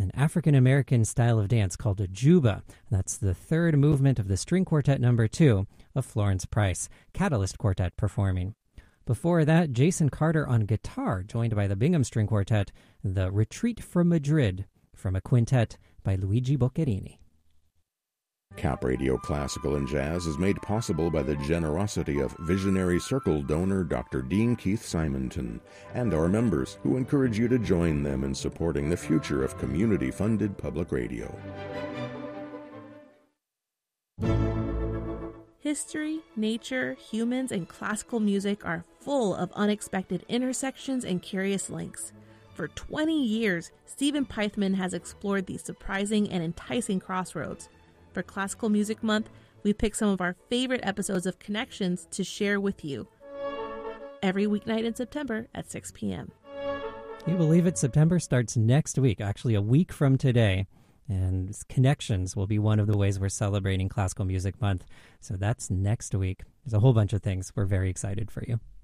an African-American style of dance called a juba. That's the third movement of the String Quartet No. 2 of Florence Price, Catalyst Quartet performing. Before that, Jason Carter on guitar, joined by the Bingham String Quartet, the Retreat from Madrid, from a quintet by Luigi Boccherini. Cap Radio Classical and Jazz is made possible by the generosity of Visionary Circle donor Dr. Dean Keith Simonton and our members, who encourage you to join them in supporting the future of community-funded public radio. History, nature, humans, and classical music are full of unexpected intersections and curious links. For 20 years, Stephen Pythman has explored these surprising and enticing crossroads. For Classical Music Month, we pick some of our favorite episodes of Connections to share with you. Every weeknight in September at 6 p.m. You believe it? September starts next week, actually a week from today. And Connections will be one of the ways we're celebrating Classical Music Month. So that's next week. There's a whole bunch of things. We're very excited for you.